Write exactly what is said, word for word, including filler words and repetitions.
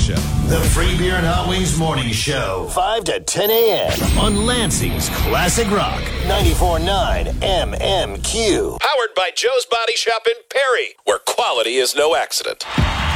Show. The Free Beer and Hot Wings Morning Show. five to ten a.m. on Lansing's Classic Rock. ninety-four point nine M M Q. Powered by Joe's Body Shop in Perry, where quality is no accident.